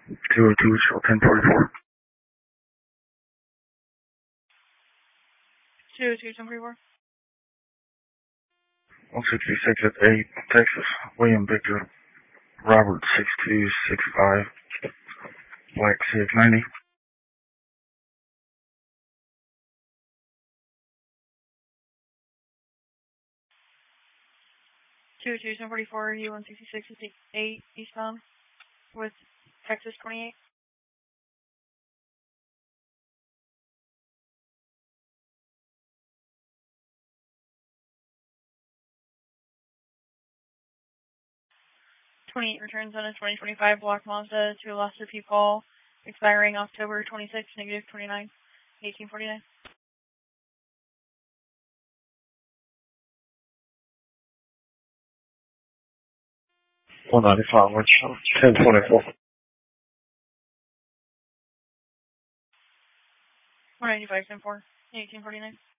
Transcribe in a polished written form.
202 show 1044. 202 1044. 166 at 8, Texas. William Victor Robert 6265. Black 690. 202 1044, U166 at 8 eastbound with Texas 28. 28 returns on a 2025 Black Mazda to Lost of Call, expiring October 26, negative 29, 1849. 195 West Show 1024. 195 10-4, 1849.